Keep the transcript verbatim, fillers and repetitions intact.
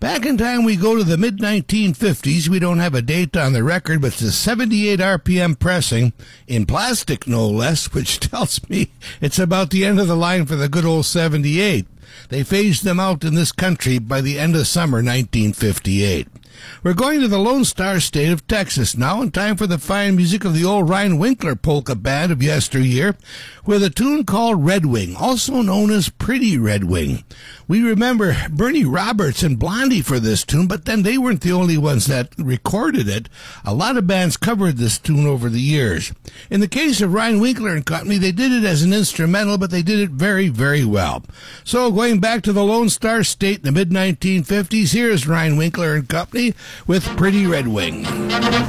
Back in time, we go to the mid nineteen fifties. We don't have a date on the record, but it's a seventy-eight R P M pressing, in plastic no less, which tells me it's about the end of the line for the good old seventy-eight. They phased them out in this country by the end of summer nineteen fifty-eight. We're going to the Lone Star State of Texas now, in time for the fine music of the old Ryan Winkler polka band of yesteryear, with a tune called Red Wing, also known as Pretty Red Wing. We remember Bernie Roberts and Blondie for this tune, but then they weren't the only ones that recorded it. A lot of bands covered this tune over the years. In the case of Ryan Winkler and Company, they did it as an instrumental, but they did it very, very well. So going back to the Lone Star State in the mid nineteen fifties, here's Ryan Winkler and Company with Pretty Red Wing.